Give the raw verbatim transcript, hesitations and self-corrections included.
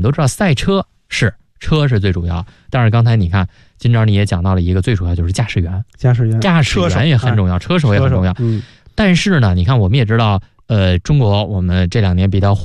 们都知道赛车是车是最主要，但是刚才你看金钊你也讲到了一个最主要就是驾驶员， 驾驶员驾驶员也很重要，车手也很重要。 嗯， 但是呢，你看我们也知道，呃，中国我们这两年比较火